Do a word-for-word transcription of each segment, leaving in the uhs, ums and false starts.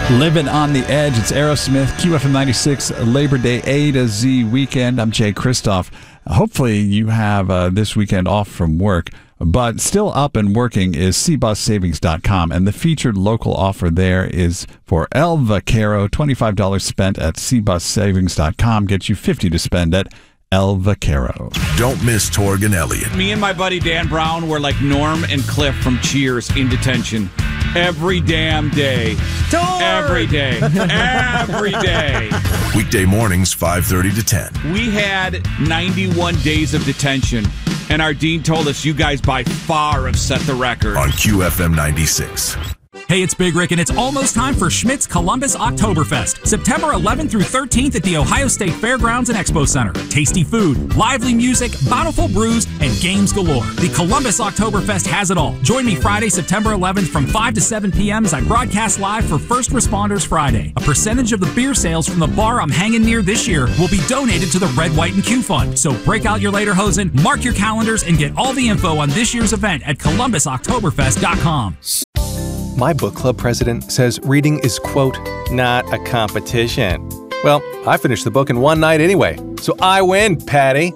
Living on the Edge. It's Aerosmith, Q F M ninety-six, Labor Day A to Z weekend. I'm Jay Kristoff. Hopefully you have uh, this weekend off from work, but still up and working is c bus savings dot com, and the featured local offer there is for El Vaquero. twenty-five dollars spent at c bus savings dot com gets you fifty dollars to spend at El Vaquero. Don't miss Torg and Elliott. Me and my buddy Dan Brown were like Norm and Cliff from Cheers in detention every damn day. Torg! Every day. Every day. Weekday mornings, five thirty to ten. We had ninety-one days of detention, and our dean told us you guys by far have set the record. On Q F M ninety-six. Hey, it's Big Rick, and it's almost time for Schmidt's Columbus Oktoberfest, September eleventh through thirteenth at the Ohio State Fairgrounds and Expo Center. Tasty food, lively music, bountiful brews, and games galore. The Columbus Oktoberfest has it all. Join me Friday, September eleventh from five to seven p.m. as I broadcast live for First Responders Friday. A percentage of the beer sales from the bar I'm hanging near this year will be donated to the Red, White, and Q Fund. So break out your lederhosen, mark your calendars, and get all the info on this year's event at columbus oktoberfest dot com. My book club president says reading is, quote, not a competition. Well, I finished the book in one night anyway, so I win, Patty.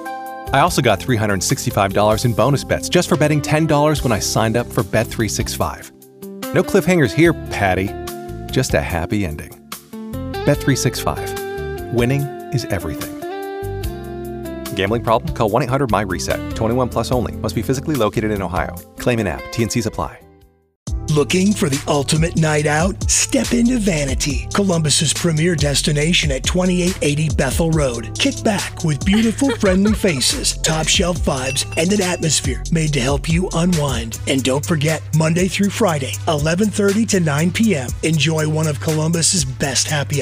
I also got three hundred sixty-five dollars in bonus bets just for betting ten dollars when I signed up for Bet three sixty-five. No cliffhangers here, Patty. Just a happy ending. Bet three sixty-five. Winning is everything. Gambling problem? Call one eight hundred my reset. twenty-one plus only. Must be physically located in Ohio. Claim in app. T N Cs apply. Looking for the ultimate night out? Step into Vanity, Columbus's premier destination at twenty-eight eighty Bethel Road. Kick back with beautiful, friendly faces, top shelf vibes, and an atmosphere made to help you unwind. And don't forget, Monday through Friday, eleven thirty to nine p.m., enjoy one of Columbus's best happy